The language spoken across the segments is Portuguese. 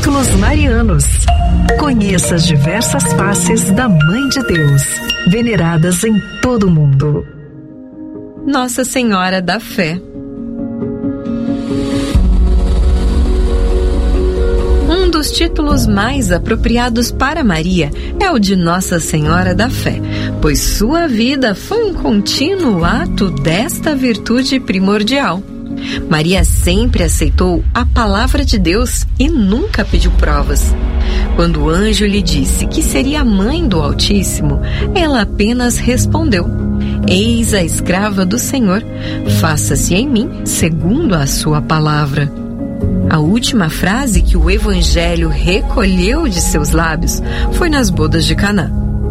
títulos marianos. Conheça as diversas faces da Mãe de Deus, veneradas em todo o mundo. Nossa Senhora da Fé. Um dos títulos mais apropriados para Maria é o de Nossa Senhora da Fé, pois sua vida foi um contínuo ato desta virtude primordial. Maria sempre aceitou a palavra de Deus e nunca pediu provas. Quando o anjo lhe disse que seria a mãe do Altíssimo, ela apenas respondeu: Eis a escrava do Senhor, faça-se em mim segundo a sua palavra. A última frase que o Evangelho recolheu de seus lábios foi nas bodas de Caná: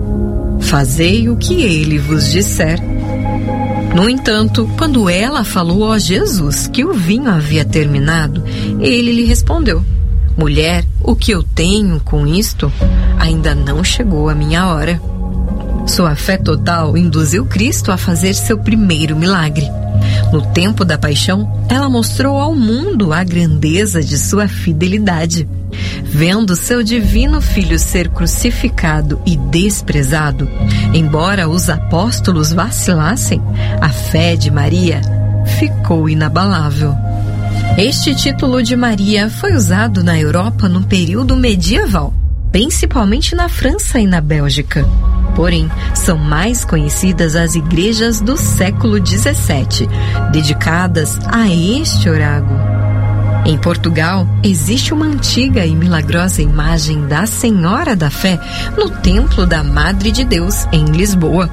Fazei o que ele vos disser. No entanto, quando ela falou a Jesus que o vinho havia terminado, ele lhe respondeu: Mulher, o que eu tenho com isto? Ainda não chegou a minha hora. Sua fé total induziu Cristo a fazer seu primeiro milagre. No tempo da paixão, ela mostrou ao mundo a grandeza de sua fidelidade. Vendo seu divino filho ser crucificado e desprezado, embora os apóstolos vacilassem, a fé de Maria ficou inabalável. Este título de Maria foi usado na Europa no período medieval, principalmente na França e na Bélgica. Porém, são mais conhecidas as igrejas do século XVII, dedicadas a este oráculo. Em Portugal, existe uma antiga e milagrosa imagem da Senhora da Fé no Templo da Madre de Deus, em Lisboa.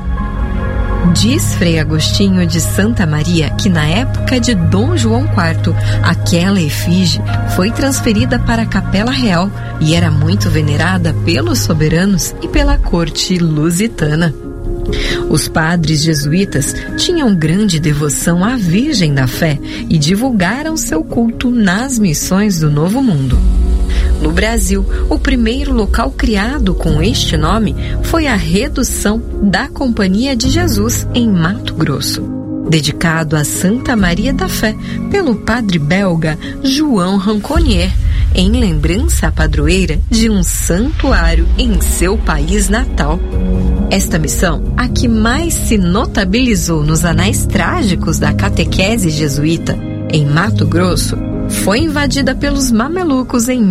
Diz Frei Agostinho de Santa Maria que na época de Dom João IV, aquela efígie foi transferida para a Capela Real e era muito venerada pelos soberanos e pela corte lusitana. Os padres jesuítas tinham grande devoção à Virgem da Fé e divulgaram seu culto nas missões do Novo Mundo. No Brasil, o primeiro local criado com este nome foi a Redução da Companhia de Jesus, em Mato Grosso, dedicado a Santa Maria da Fé pelo padre belga João Ranconier, em lembrança à padroeira de um santuário em seu país natal. Esta missão, a que mais se notabilizou nos anais trágicos da catequese jesuíta em Mato Grosso, foi invadida pelos mamelucos em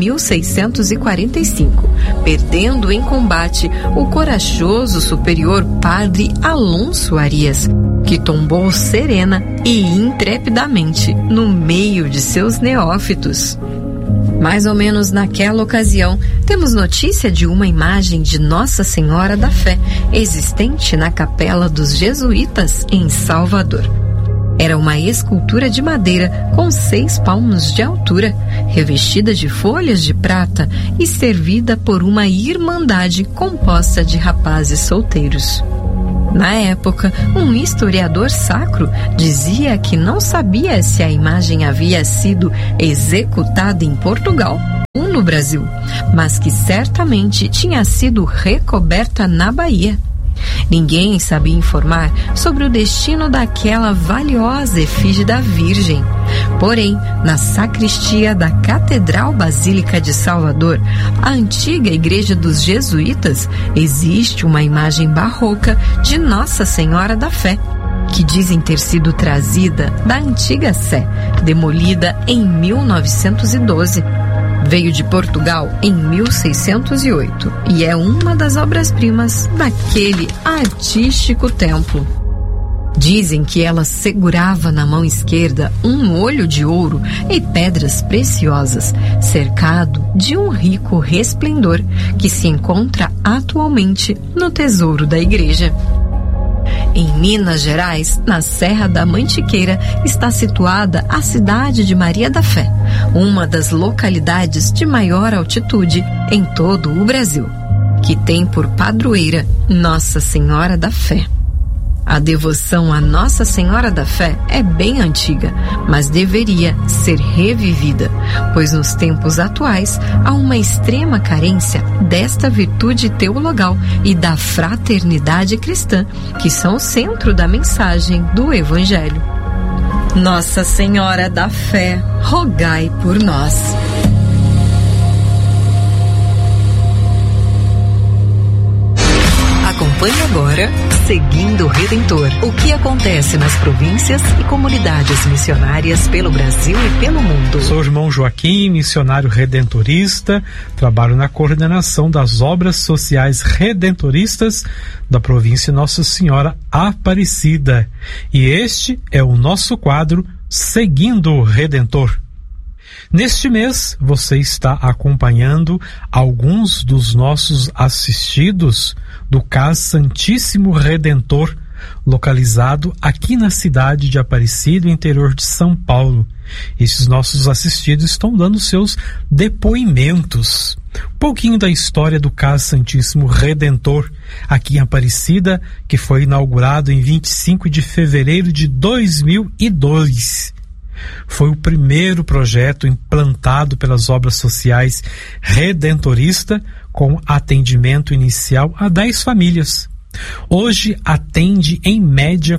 1645, perdendo em combate o corajoso superior padre Alonso Arias, que tombou serena e intrepidamente no meio de seus neófitos. Mais ou menos naquela ocasião, temos notícia de uma imagem de Nossa Senhora da Fé existente na Capela dos Jesuítas, em Salvador. Era uma escultura de madeira com 6 palmos de altura, revestida de folhas de prata e servida por uma irmandade composta de rapazes solteiros. Na época, um historiador sacro dizia que não sabia se a imagem havia sido executada em Portugal ou no Brasil, mas que certamente tinha sido recoberta na Bahia. Ninguém sabia informar sobre o destino daquela valiosa efígie da Virgem. Porém, na sacristia da Catedral Basílica de Salvador, a antiga igreja dos jesuítas, existe uma imagem barroca de Nossa Senhora da Fé, que dizem ter sido trazida da antiga Sé, demolida em 1912. Veio de Portugal em 1608 e é uma das obras-primas daquele artístico templo. Dizem que ela segurava na mão esquerda um olho de ouro e pedras preciosas, cercado de um rico resplendor que se encontra atualmente no tesouro da igreja. Em Minas Gerais, na Serra da Mantiqueira, está situada a cidade de Maria da Fé, uma das localidades de maior altitude em todo o Brasil, que tem por padroeira Nossa Senhora da Fé. A devoção a Nossa Senhora da Fé é bem antiga, mas deveria ser revivida, pois nos tempos atuais há uma extrema carência desta virtude teologal e da fraternidade cristã, que são o centro da mensagem do Evangelho. Nossa Senhora da Fé, rogai por nós. Acompanhe agora Seguindo o Redentor. O que acontece nas províncias e comunidades missionárias pelo Brasil e pelo mundo. Sou o irmão Joaquim, missionário redentorista. Trabalho na coordenação das obras sociais redentoristas da província Nossa Senhora Aparecida. E este é o nosso quadro Seguindo o Redentor. Neste mês, você está acompanhando alguns dos nossos assistidos do CAS Santíssimo Redentor, localizado aqui na cidade de Aparecida, interior de São Paulo. Esses nossos assistidos estão dando seus depoimentos. Um pouquinho da história do CAS Santíssimo Redentor, aqui em Aparecida, que foi inaugurado em 25 de fevereiro de 2002. Foi o primeiro projeto implantado pelas obras sociais redentorista com atendimento inicial a 10 famílias. Hoje atende em média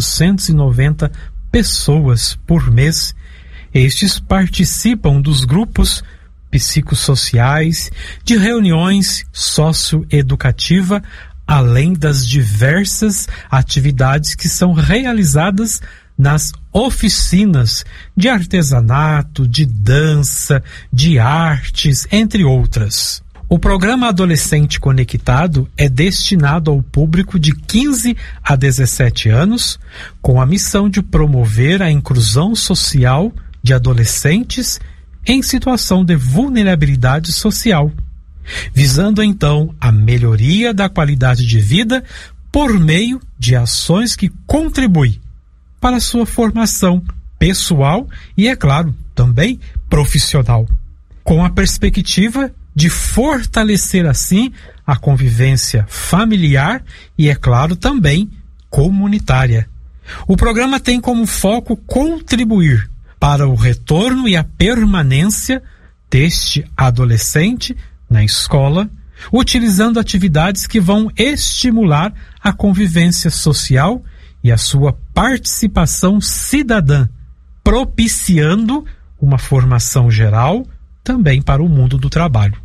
490 pessoas por mês. Estes participam dos grupos psicossociais, de reuniões socioeducativas, além das diversas atividades que são realizadas nas oficinas de artesanato, de dança, de artes, entre outras. O programa Adolescente Conectado é destinado ao público de 15 a 17 anos, com a missão de promover a inclusão social de adolescentes em situação de vulnerabilidade social, visando então a melhoria da qualidade de vida por meio de ações que contribuem para a sua formação pessoal e, é claro, também profissional, com a perspectiva de fortalecer assim a convivência familiar e, é claro, também comunitária. O programa tem como foco contribuir para o retorno e a permanência deste adolescente na escola, utilizando atividades que vão estimular a convivência social e a sua participação cidadã, propiciando uma formação geral também para o mundo do trabalho.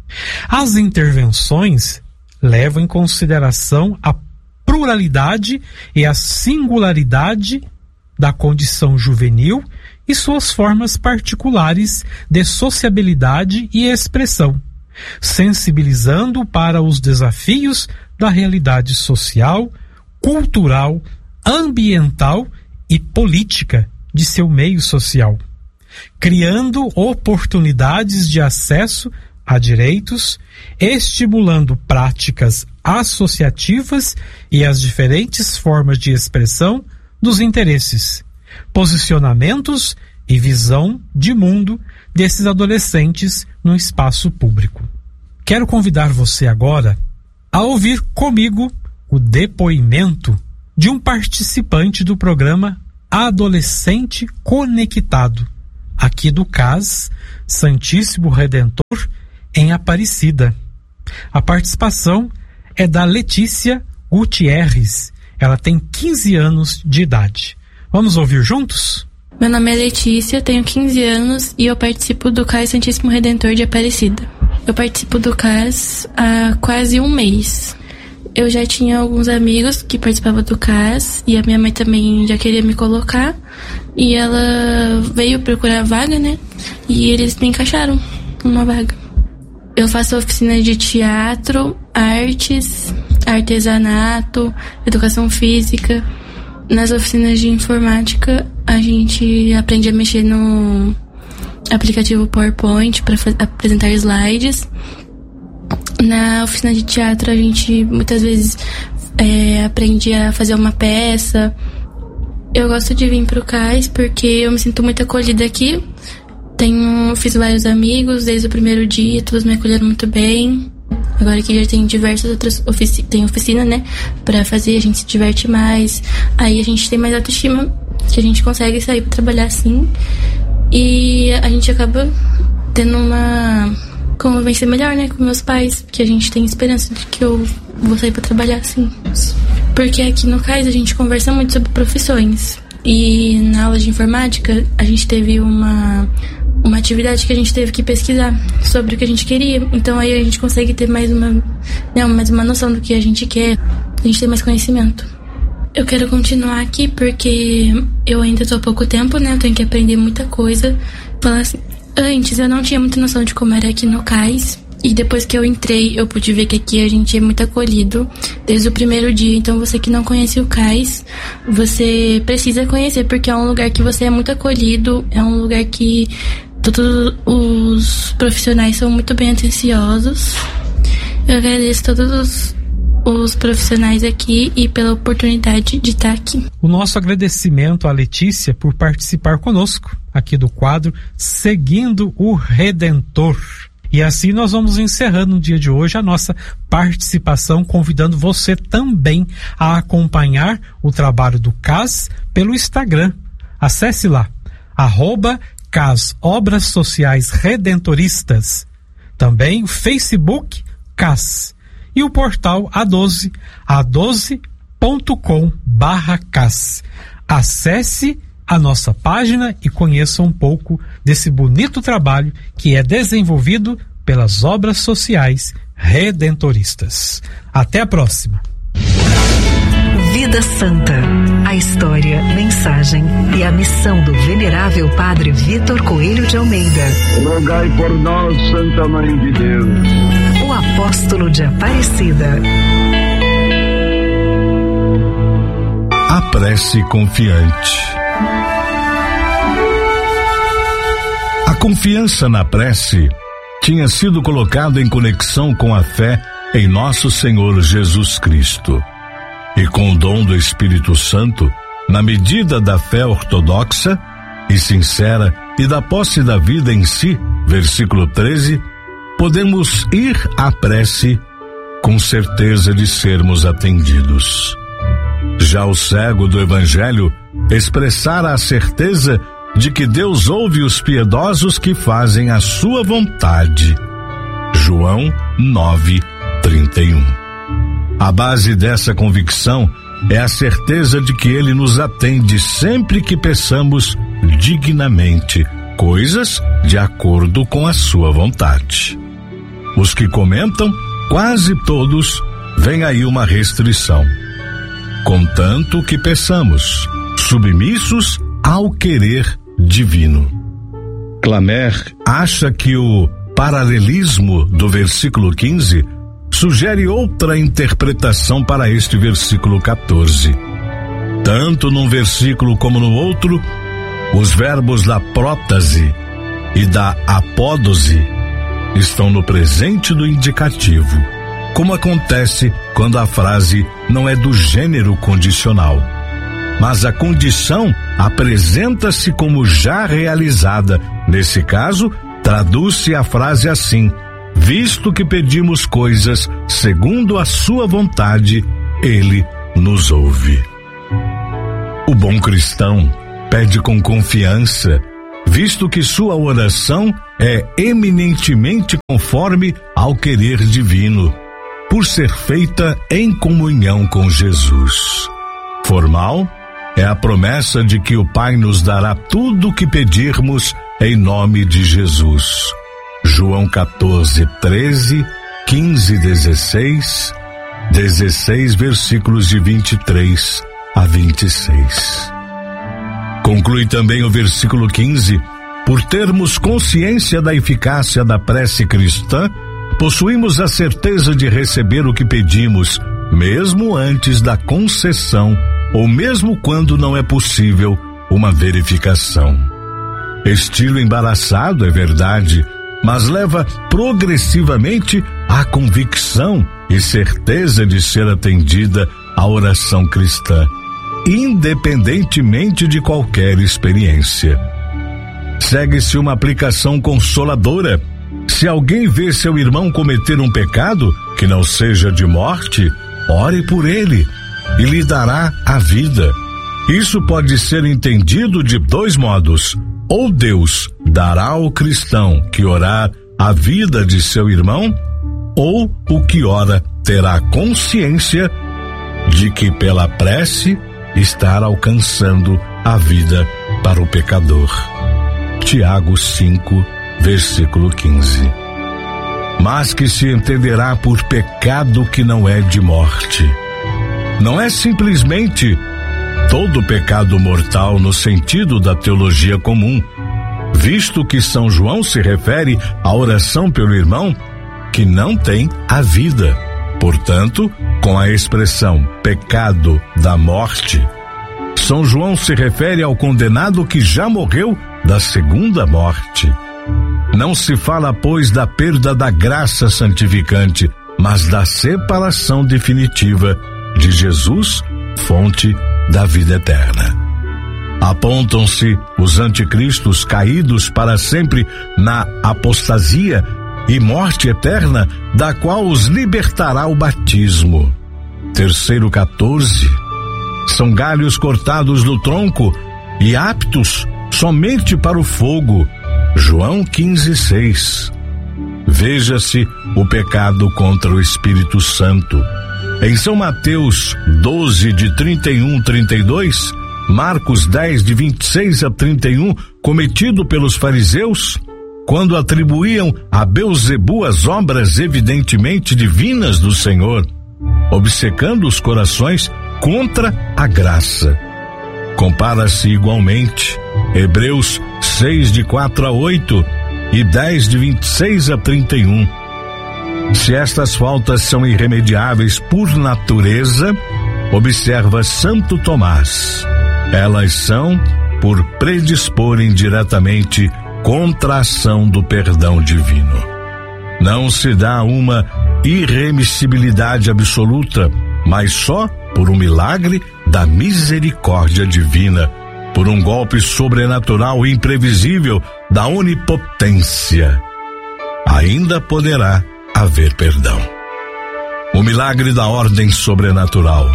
As intervenções levam em consideração a pluralidade e a singularidade da condição juvenil e suas formas particulares de sociabilidade e expressão, sensibilizando para os desafios da realidade social, cultural, ambiental e política de seu meio social, criando oportunidades de acesso a direitos, estimulando práticas associativas e as diferentes formas de expressão dos interesses, posicionamentos e visão de mundo desses adolescentes no espaço público. Quero convidar você agora a ouvir comigo o depoimento de um participante do programa Adolescente Conectado, aqui do CAS Santíssimo Redentor, em Aparecida. A participação é da Letícia Gutierrez. Ela tem 15 anos de idade. Vamos ouvir juntos? Meu nome é Letícia, tenho 15 anos e eu participo do CAS Santíssimo Redentor de Aparecida. Eu participo do CAS há quase um mês. Eu já tinha alguns amigos que participavam do CAS e a minha mãe também já queria me colocar. E ela veio procurar vaga, né? E eles me encaixaram numa vaga. Eu faço oficina de teatro, artes, artesanato, educação física. Nas oficinas de informática, a gente aprende a mexer no aplicativo PowerPoint para apresentar slides. Na oficina de teatro, a gente muitas vezes aprende a fazer uma peça. Eu gosto de vir pro CAS porque eu me sinto muito acolhida aqui. Fiz vários amigos desde o primeiro dia, todos me acolheram muito bem. Agora aqui já tem diversas outras oficina, né, pra fazer, a gente se diverte mais. Aí a gente tem mais autoestima, que a gente consegue sair pra trabalhar assim. E a gente acaba tendo uma convivência melhor, né, com meus pais, porque a gente tem esperança de que eu vou sair pra trabalhar assim. Porque aqui no CAS a gente conversa muito sobre profissões. E na aula de informática a gente teve uma atividade que a gente teve que pesquisar sobre o que a gente queria. Então aí a gente consegue ter mais uma noção do que a gente quer. gente ter mais conhecimento. Eu quero continuar aqui porque eu ainda tô há pouco tempo, né? Eu tenho que aprender muita coisa. Falar assim, antes eu não tinha muita noção de como era aqui no CAIS. E depois que eu entrei, eu pude ver que aqui a gente é muito acolhido desde o primeiro dia. Então você que não conhece o CAIS, você precisa conhecer, porque é um lugar que você é muito acolhido, é um lugar que todos os profissionais são muito bem atenciosos. Eu agradeço todos os profissionais aqui e pela oportunidade de estar aqui. O nosso agradecimento à Letícia por participar conosco aqui do quadro Seguindo o Redentor. E assim nós vamos encerrando no dia de hoje a nossa participação, convidando você também a acompanhar o trabalho do CAS pelo Instagram. Acesse lá, @CAS Obras Sociais Redentoristas. Também o Facebook CAS e o portal A12, a12.com/CAS. Acesse a nossa página e conheça um pouco desse bonito trabalho que é desenvolvido pelas Obras Sociais Redentoristas. Até a próxima. Vida Santa, a história, mensagem e a missão do venerável Padre Vítor Coelho de Almeida. Rogai por nós, Santa Mãe de Deus. O apóstolo de Aparecida. A prece confiante. A confiança na prece tinha sido colocada em conexão com a fé em nosso Senhor Jesus Cristo. E com o dom do Espírito Santo, na medida da fé ortodoxa e sincera e da posse da vida em si, versículo 13, podemos ir à prece com certeza de sermos atendidos. Já o cego do Evangelho expressara a certeza de que Deus ouve os piedosos que fazem a sua vontade. João 9:31. A base dessa convicção é a certeza de que Ele nos atende sempre que peçamos dignamente coisas de acordo com a sua vontade. Os que comentam, quase todos, vem aí uma restrição. Contanto que peçamos, submissos ao querer divino. Clamer acha que o paralelismo do versículo 15 sugere outra interpretação para este versículo 14. Tanto num versículo como no outro, os verbos da prótase e da apódose estão no presente do indicativo, como acontece quando a frase não é do gênero condicional, mas a condição apresenta-se como já realizada. Nesse caso, traduz-se a frase assim: visto que pedimos coisas segundo a sua vontade, Ele nos ouve. O bom cristão pede com confiança, visto que sua oração é eminentemente conforme ao querer divino, por ser feita em comunhão com Jesus. Formal é a promessa de que o Pai nos dará tudo o que pedirmos em nome de Jesus. João 14:13, 15:16, 16 versículos de 23 a 26. Conclui também o versículo 15: por termos consciência da eficácia da prece cristã, possuímos a certeza de receber o que pedimos, mesmo antes da concessão, ou mesmo quando não é possível uma verificação. Estilo embaraçado, é verdade, mas leva progressivamente à convicção e certeza de ser atendida a oração cristã, independentemente de qualquer experiência. Segue-se uma aplicação consoladora. Se alguém vê seu irmão cometer um pecado que não seja de morte, ore por ele e lhe dará a vida. Isso pode ser entendido de dois modos: ou Deus dará ao cristão que orar a vida de seu irmão, ou o que ora terá consciência de que pela prece está alcançando a vida para o pecador. Tiago 5, versículo 15. Mas que se entenderá por pecado que não é de morte. não é simplesmente todo pecado mortal no sentido da teologia comum, visto que São João se refere à oração pelo irmão que não tem a vida. Portanto, com a expressão pecado da morte, São João se refere ao condenado que já morreu da segunda morte. Não se fala, pois, da perda da graça santificante, mas da separação definitiva de Jesus, fonte da vida eterna. Apontam-se os anticristos caídos para sempre na apostasia e morte eterna, da qual os libertará o batismo. Terceiro 14. São galhos cortados do tronco e aptos somente para o fogo. João 15:6. Veja-se o pecado contra o Espírito Santo. Em São Mateus 12, de 31-32, Marcos 10, de 26 a 31, cometido pelos fariseus, quando atribuíam a Beelzebu as obras evidentemente divinas do Senhor, obcecando os corações contra a graça. Compara-se igualmente Hebreus 6, de 4 a 8 e 10, de 26 a 31. Se estas faltas são irremediáveis por natureza, observa Santo Tomás, elas são por predisporem diretamente contra a ação do perdão divino. Não se dá uma irremissibilidade absoluta, mas só por um milagre da misericórdia divina, por um golpe sobrenatural e imprevisível da onipotência. Ainda poderá haver perdão. O milagre da ordem sobrenatural.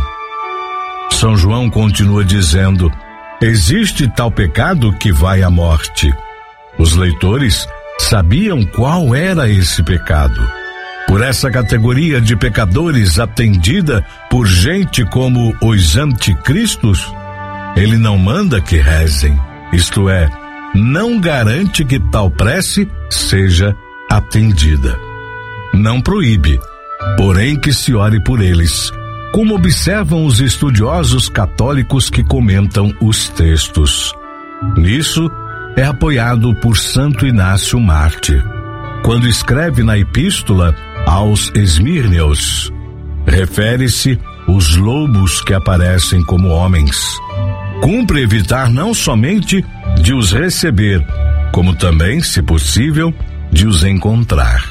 São João continua dizendo: existe tal pecado que vai à morte. Os leitores sabiam qual era esse pecado. Por essa categoria de pecadores atendida por gente como os anticristos, ele não manda que rezem, isto é, não garante que tal prece seja atendida. Não proíbe, porém que se ore por eles, como observam os estudiosos católicos que comentam os textos. Nisso é apoiado por Santo Inácio Mártir, quando escreve na Epístola aos Esmirneus, refere-se os lobos que aparecem como homens. Cumpre evitar não somente de os receber, como também, se possível, de os encontrar.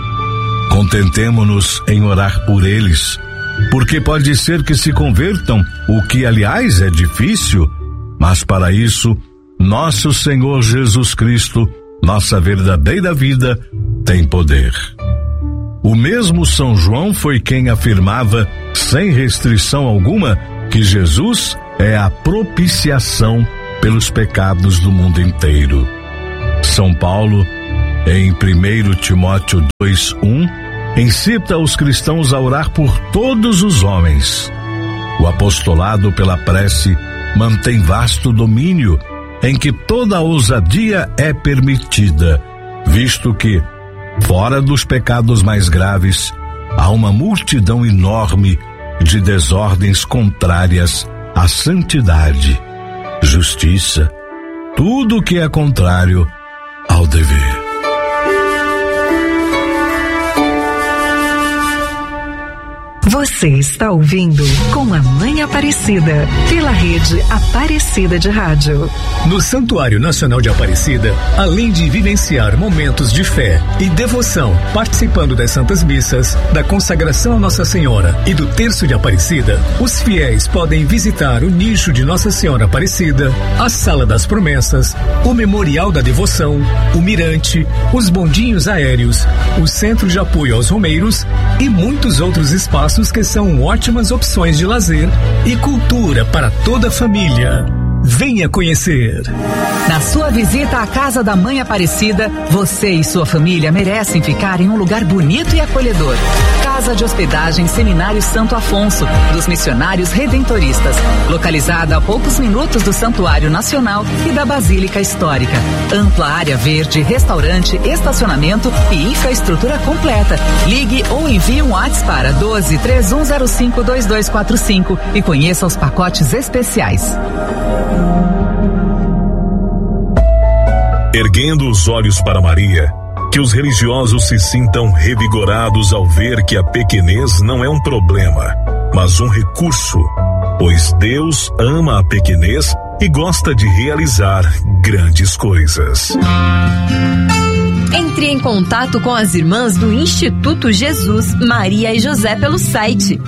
Contentemo-nos em orar por eles, porque pode ser que se convertam, o que aliás é difícil, mas para isso nosso Senhor Jesus Cristo, nossa verdadeira vida, tem poder. O mesmo São João foi quem afirmava, sem restrição alguma, que Jesus é a propiciação pelos pecados do mundo inteiro. São Paulo, em 1 Timóteo 2:1, incita os cristãos a orar por todos os homens. O apostolado pela prece mantém vasto domínio, em que toda ousadia é permitida, visto que, fora dos pecados mais graves, há uma multidão enorme de desordens contrárias à santidade, justiça, tudo que é contrário ao dever. Você está ouvindo Com a Mãe Aparecida, pela rede Aparecida de Rádio. No Santuário Nacional de Aparecida, além de vivenciar momentos de fé e devoção, participando das Santas Missas, da consagração a Nossa Senhora e do Terço de Aparecida, os fiéis podem visitar o nicho de Nossa Senhora Aparecida, a Sala das Promessas, o Memorial da Devoção, o Mirante, os bondinhos aéreos, o Centro de Apoio aos Romeiros e muitos outros espaços que são ótimas opções de lazer e cultura para toda a família. Venha conhecer. Na sua visita à Casa da Mãe Aparecida, você e sua família merecem ficar em um lugar bonito e acolhedor. Casa de Hospedagem Seminário Santo Afonso, dos Missionários Redentoristas, localizada a poucos minutos do Santuário Nacional e da Basílica Histórica. Ampla área verde, restaurante, estacionamento e infraestrutura completa. Ligue ou envie um WhatsApp para 12-3105-2245 e conheça os pacotes especiais. Erguendo os olhos para Maria, que os religiosos se sintam revigorados ao ver que a pequenez não é um problema, mas um recurso, pois Deus ama a pequenez e gosta de realizar grandes coisas. Entre em contato com as irmãs do Instituto Jesus, Maria e José pelo site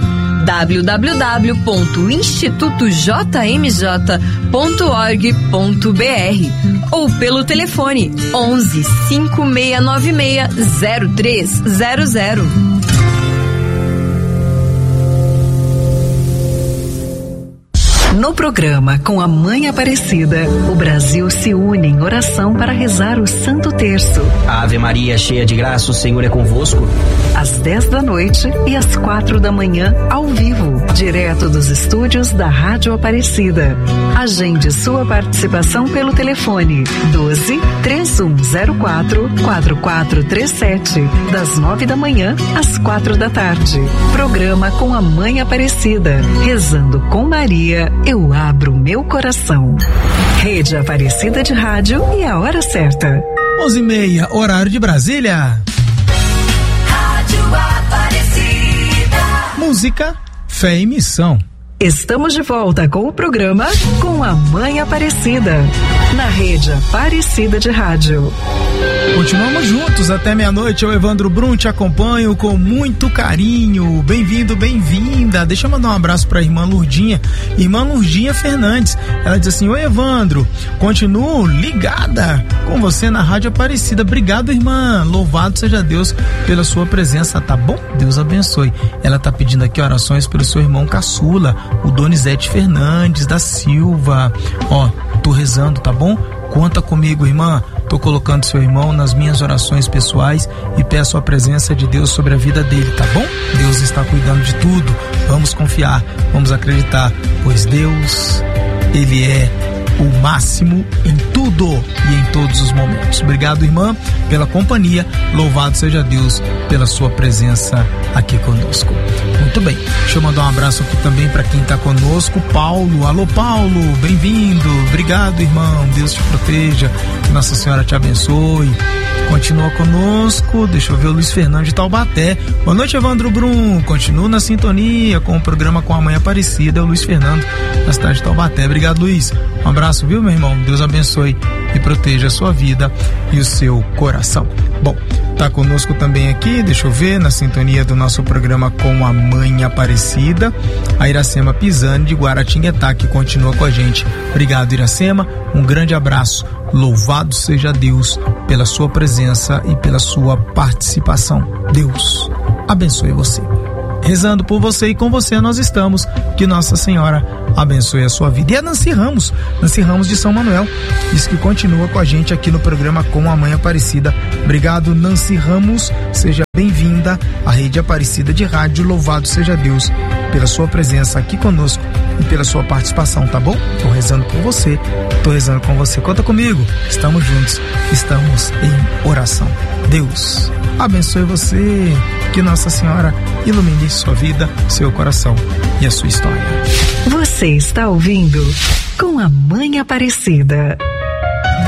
www.institutojmj.org.br ou pelo telefone 11 5696 0300. No programa Com a Mãe Aparecida, o Brasil se une em oração para rezar o Santo Terço. Ave Maria, cheia de graça, o Senhor é convosco. Às 10 da noite e às 4 da manhã, ao vivo, direto dos estúdios da Rádio Aparecida. Agende sua participação pelo telefone 12-3104-4437, das 9 da manhã às 4 da tarde. Programa Com a Mãe Aparecida, rezando com Maria, eu abro meu coração. Rede Aparecida de Rádio e a hora certa. 11h30, horário de Brasília. Rádio Aparecida. Música, fé e missão. Estamos de volta com o programa Com a Mãe Aparecida, na Rede Aparecida de Rádio. Continuamos juntos até meia-noite. Eu, Evandro Brum, te acompanho com muito carinho. Bem-vindo, bem-vinda. Deixa eu mandar um abraço pra irmã Lurdinha Fernandes. Ela diz assim: oi, Evandro, continuo ligada com você na Rádio Aparecida. Obrigado, irmã. Louvado seja Deus pela sua presença, tá bom? Deus abençoe. Ela tá pedindo aqui orações pelo seu irmão caçula, o Donizete Fernandes da Silva. Ó, tô rezando, tá bom? Conta comigo, irmã. Tô colocando seu irmão nas minhas orações pessoais e peço a presença de Deus sobre a vida dele, tá bom? Deus está cuidando de tudo. Vamos confiar, vamos acreditar, pois Deus, Ele é o máximo em tudo e em todos os momentos. Obrigado, irmã, pela companhia. Louvado seja Deus pela sua presença aqui conosco. Muito bem, deixa eu mandar um abraço aqui também para quem está conosco. Paulo, alô Paulo, bem-vindo. Obrigado, irmão, Deus te proteja, que Nossa Senhora te abençoe. Continua conosco, deixa eu ver o Luiz Fernando de Taubaté. Boa noite, Evandro Brum, continua na sintonia com o programa Com a Mãe Aparecida. É o Luiz Fernando, da cidade de Taubaté. Obrigado, Luiz. Um abraço, viu, meu irmão? Deus abençoe e proteja a sua vida e o seu coração. Bom, tá conosco também aqui, deixa eu ver, na sintonia do nosso programa Com a Mãe Aparecida, a Iracema Pisani de Guaratinguetá, que continua com a gente. Obrigado, Iracema, um grande abraço. Louvado seja Deus pela sua presença e pela sua participação. Deus abençoe você. Rezando por você e com você nós estamos. Que Nossa Senhora abençoe a sua vida. E a Nancy Ramos de São Manuel, diz que continua com a gente aqui no programa Com a Mãe Aparecida. Obrigado, Nancy Ramos. Seja bem-vinda à Rede Aparecida de Rádio. Louvado seja Deus pela sua presença aqui conosco e pela sua participação, tá bom? Tô rezando por você, tô rezando com você. Conta comigo, estamos juntos, estamos em oração. Deus abençoe você, que Nossa Senhora ilumine sua vida, seu coração e a sua história. Você está ouvindo Com a Mãe Aparecida.